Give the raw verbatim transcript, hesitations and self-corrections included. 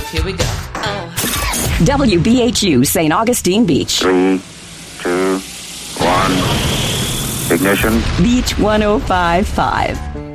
Here we go. Oh. W B H U Saint Augustine Beach. Three, two, one. Ignition. Beach one oh five point five.